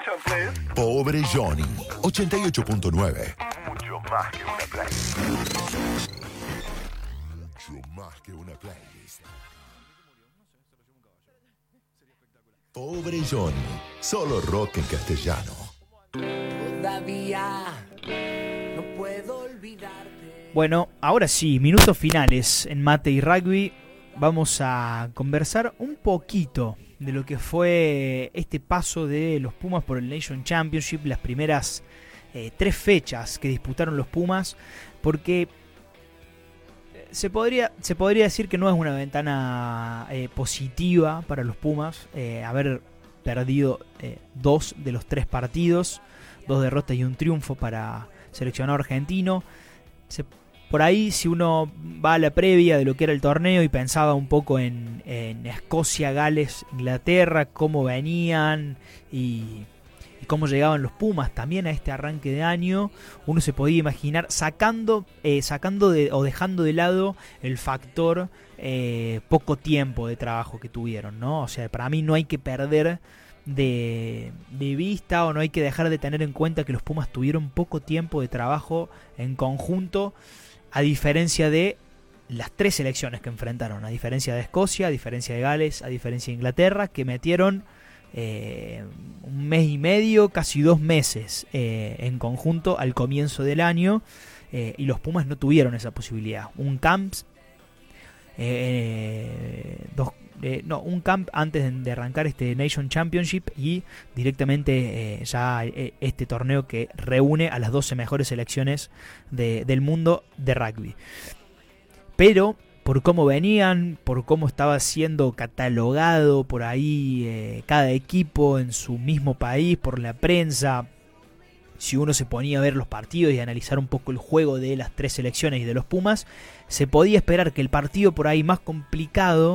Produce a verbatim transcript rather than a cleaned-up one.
Pobre Johnny, ochenta y ocho punto nueve. Mucho más que una playlist. Mucho más que una playlist. Pobre Johnny, solo rock en castellano. Todavía no puedo olvidarte. Bueno, ahora sí, minutos finales en Mate y Rugby. Vamos a conversar un poquito de lo que fue este paso de los Pumas por el Nation Championship, las primeras eh, tres fechas que disputaron los Pumas, porque se podría, se podría decir que no es una ventana eh, positiva para los Pumas, eh, haber perdido eh, dos de los tres partidos, dos derrotas y un triunfo para el seleccionado argentino. Se Por ahí, si uno va a la previa de lo que era el torneo y pensaba un poco en, en Escocia, Gales, Inglaterra, cómo venían y, y cómo llegaban los Pumas también a este arranque de año, uno se podía imaginar sacando, eh, sacando de, o dejando de lado el factor eh, poco tiempo de trabajo que tuvieron, ¿no? O sea, para mí no hay que perder de, de vista o no hay que dejar de tener en cuenta que los Pumas tuvieron poco tiempo de trabajo en conjunto, a diferencia de las tres selecciones que enfrentaron, a diferencia de Escocia, a diferencia de Gales, a diferencia de Inglaterra, que metieron eh, un mes y medio, casi dos meses eh, en conjunto al comienzo del año, eh, y los Pumas no tuvieron esa posibilidad. Un camp, eh, dos, eh, no, un camp antes de arrancar este Nation Championship y directamente eh, ya eh, este torneo que reúne a las doce mejores selecciones de, del mundo de rugby. Pero por cómo venían, por cómo estaba siendo catalogado por ahí eh, cada equipo en su mismo país, por la prensa, si uno se ponía a ver los partidos y analizar un poco el juego de las tres selecciones y de los Pumas, se podía esperar que el partido por ahí más complicado